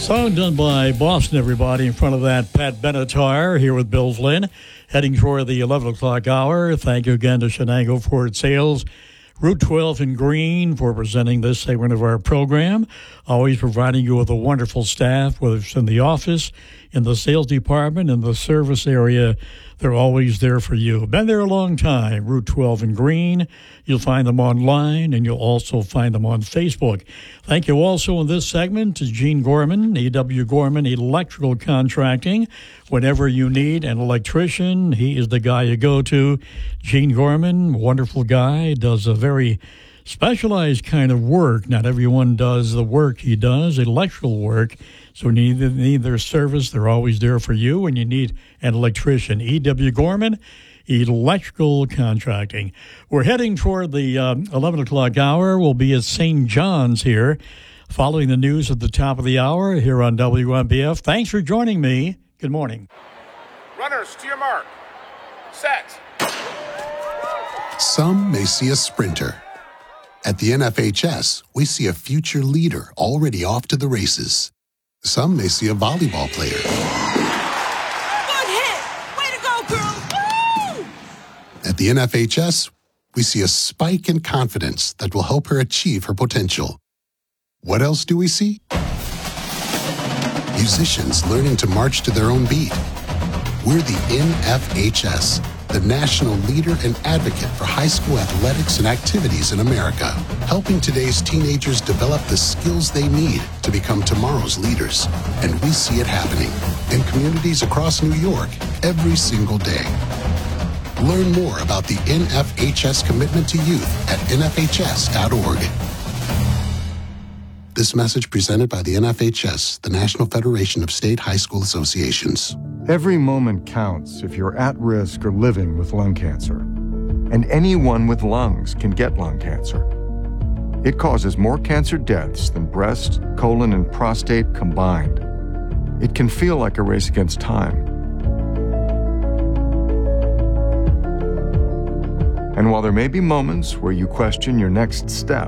Song done by Boston, everybody, in front of that Pat Benatar here with Bill Flynn, heading toward the 11 o'clock hour. Thank you again to Shenango Ford Sales, Route 12 in Green, for presenting this segment of our program. Always providing you with a wonderful staff, whether it's in the office, in the sales department, in the service area. They're always there for you. Been there a long time, Route 12 in Green. You'll find them online, and you'll also find them on Facebook. Thank you also in this segment to Gene Gorman, E.W. Gorman Electrical Contracting. Whenever you need an electrician, he is the guy you go to. Gene Gorman, wonderful guy, does a very specialized kind of work. Not everyone does the work he does, electrical work. So when you need their service, they're always there for you when you need an electrician. E.W. Gorman, Electrical Contracting. We're heading toward the 11 o'clock hour. We'll be at St. John's here, following the news at the top of the hour here on WMBF. Thanks for joining me. Good morning. Runners to your mark. Set. Some may see a sprinter. At the NFHS, we see a future leader already off to the races. Some may see a volleyball player. Good hit! Way to go, girl! Woo! At the NFHS, we see a spike in confidence that will help her achieve her potential. What else do we see? Musicians learning to march to their own beat. We're the NFHS, the national leader and advocate for high school athletics and activities in America, helping today's teenagers develop the skills they need to become tomorrow's leaders. And we see it happening in communities across New York every single day. Learn more about the NFHS commitment to youth at nfhs.org. This message presented by the NFHS, the National Federation of State High School Associations. Every moment counts if you're at risk or living with lung cancer. And anyone with lungs can get lung cancer. It causes more cancer deaths than breast, colon, and prostate combined. It can feel like a race against time. And while there may be moments where you question your next step,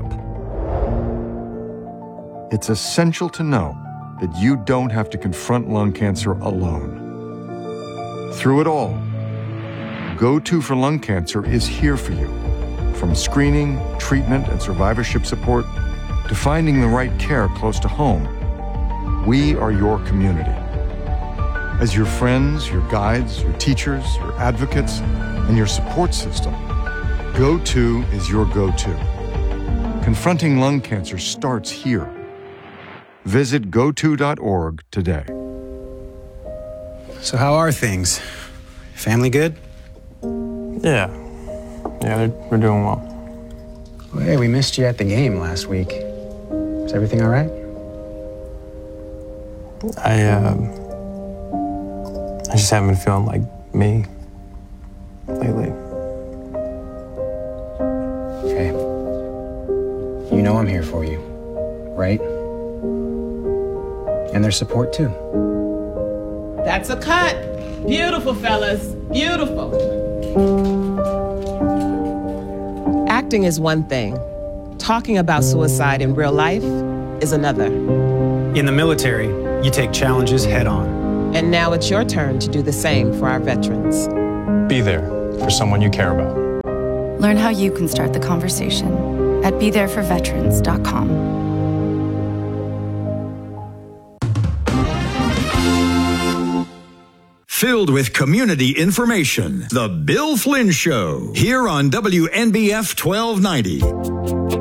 it's essential to know that you don't have to confront lung cancer alone. Through it all, Go-To for Lung Cancer is here for you. From screening, treatment, and survivorship support to finding the right care close to home, we are your community. As your friends, your guides, your teachers, your advocates, and your support system, Go-To is your go-to. Confronting lung cancer starts here. Visit goto.org today. So how are things? Family good? Yeah, we're doing well. Well, hey, we missed you at the game last week. Is everything all right? I just haven't been feeling like me lately. Okay. You know I'm here for you, right? And there's support too. That's a cut. Beautiful, fellas. Beautiful. Acting is one thing. Talking about suicide in real life is another. In the military, you take challenges head on. And now it's your turn to do the same for our veterans. Be there for someone you care about. Learn how you can start the conversation at BeThereForVeterans.com. Filled with community information, The Bill Flynn Show, here on WNBF 1290.